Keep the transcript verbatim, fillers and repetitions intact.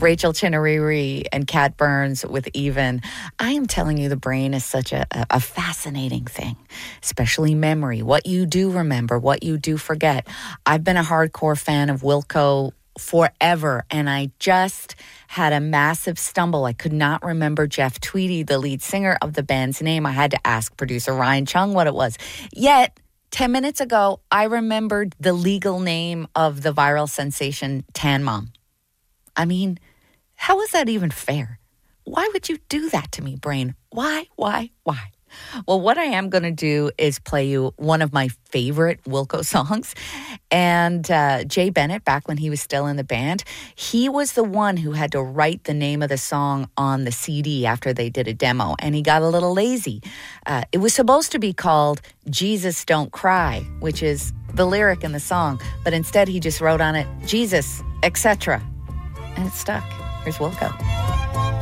Rachel Chinariri and Kat Burns with Even. I am telling you, the brain is such a, a fascinating thing, especially memory, what you do remember, what you do forget. I've been a hardcore fan of Wilco forever, and I just had a massive stumble. I could not remember Jeff Tweedy, the lead singer of the band's name. I had to ask producer Ryan Chung what it was. Yet, ten minutes ago, I remembered the legal name of the viral sensation Tan Mom. I mean, how is that even fair? Why would you do that to me, brain? Why, why, why? Well, what I am going to do is play you one of my favorite Wilco songs. And uh, Jay Bennett, back when he was still in the band, he was the one who had to write the name of the song on the C D after they did a demo. And he got a little lazy. Uh, it was supposed to be called Jesus Don't Cry, which is the lyric in the song. But instead, he just wrote on it, Jesus, et cetera. And it stuck. Here's Wilco.